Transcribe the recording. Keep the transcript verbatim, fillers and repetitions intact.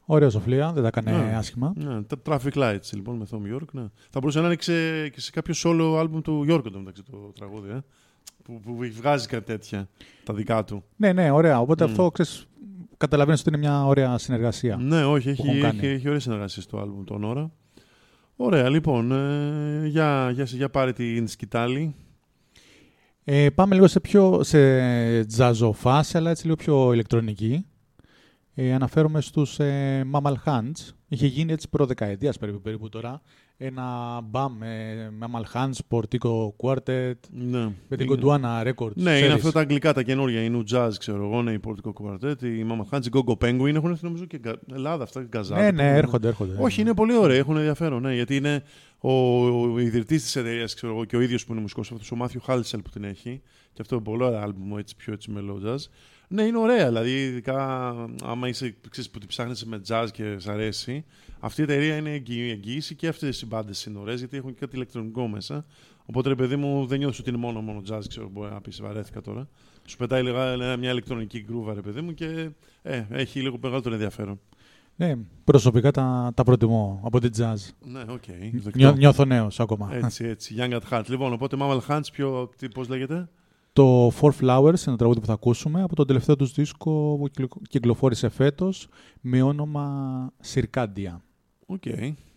Ωραία σοφλία, δεν τα έκανε Ναι. άσχημα. Ναι, τα Traffic Lights λοιπόν με Thom Yorke. Ναι. Θα μπορούσε να είναι και σε κάποιο solo album του Yorke το μεταξύ το τραγούδι. Ε? Που, που βγάζει κάτι τέτοια τα δικά του. Ναι, ναι, ωραία. Οπότε Mm. αυτό ξέρεις, καταλαβαίνεις ότι είναι μια ωραία συνεργασία. Ναι, όχι, έχει, έχουν κάνει. έχει, έχει ωραίες συνεργασίες το album τον Ώρα. Ωραία, λοιπόν, ε, για, για, για πάρε την σκητάλη. Ε, πάμε λίγο σε πιο σε τζαζοφάση, αλλά έτσι λίγο πιο ηλεκτρονική. Ε, αναφέρομαι στους ε, Mammal Hands. Είχε γίνει έτσι προδεκαετίας περίπου, περίπου τώρα. Ένα μπαμ με Mammal Hands, Portico Quartet, Ναι. με την Gondwana Records. Ναι, ξέρεις. είναι αυτά τα αγγλικά τα καινούργια. Η New Jazz, ξέρω εγώ, ναι, η Portico Quartet, η Mammal Hands, η Gogo Penguin. Έχουν έρθει νομίζω και Ελλάδα αυτά, η Γκαζά. Ναι, ναι, έρχονται, έρχονται. Όχι, είναι πολύ ωραία, έχουν ενδιαφέρον. Ναι, γιατί είναι ο, ο ιδρυτής της εταιρείας, ξέρω εγώ, και ο ίδιος που είναι μουσικός αυτός, ο Μάθιου Χάλσελ που την έχει. Και αυτό είναι πολύ ωραίο άλμπουμ, έτσι πιο έτσι mellow jazz. Ναι, είναι ωραία. Δηλαδή, ειδικά άμα είσαι, ξέρεις, που την ψάχνεις με jazz και σ' αρέσει, αυτή η εταιρεία είναι εγγύηση και αυτές οι μπάντες είναι ωραίες, γιατί έχουν και κάτι ηλεκτρονικό μέσα. Οπότε, ρε παιδί μου, δεν νιώθω ότι είναι μόνο, μόνο jazz, ξέρω, μπορεί να πεις, βαρέθηκα τώρα. Σου πετάει λίγα, μια ηλεκτρονική γκρούβα, ρε παιδί μου, και ε, έχει λίγο μεγαλύτερο ενδιαφέρον. Ναι, προσωπικά τα, τα προτιμώ από την jazz. Ναι, οκ. Okay, Νιώ, νιώθω νέος ακόμα. Έτσι, έτσι. Young at Heart. Λοιπόν, οπότε Mammal Hands, ποιο, τι, πώς λέγεται? Το Four Flowers είναι το τραγούδι που θα ακούσουμε από τον τελευταίο τους δίσκο που κυκλοφόρησε φέτος με όνομα Circadia. Οκ. Okay.